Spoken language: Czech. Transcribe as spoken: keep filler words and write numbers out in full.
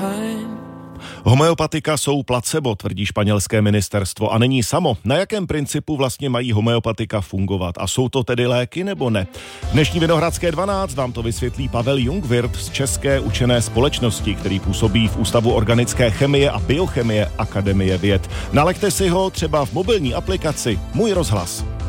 Homeopatika jsou placebo, tvrdí španělské ministerstvo, a není samo. Na jakém principu vlastně mají homeopatika fungovat? A jsou to tedy léky nebo ne? V dnešní Vinohradské dvanáct vám to vysvětlí Pavel Jungwirth z České učené společnosti, který působí v Ústavu organické chemie a biochemie Akademie věd. Nalaďte si ho třeba v mobilní aplikaci Můj rozhlas.